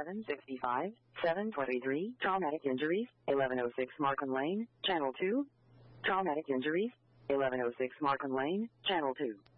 765, 723, Traumatic Injuries, 1106 Markham Lane, Channel 2. Traumatic Injuries, 1106 Markham Lane, Channel 2.